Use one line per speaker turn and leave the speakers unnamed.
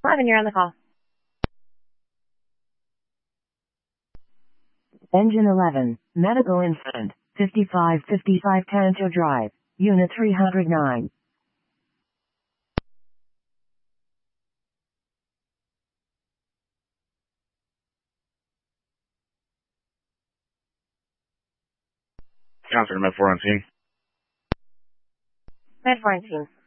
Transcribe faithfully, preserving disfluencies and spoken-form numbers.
eleven, you're on the call.
Engine eleven, medical incident, fifty-five fifty-five Tanto Drive, Unit three hundred nine.
Counselor, Med four on scene.
Med four on scene.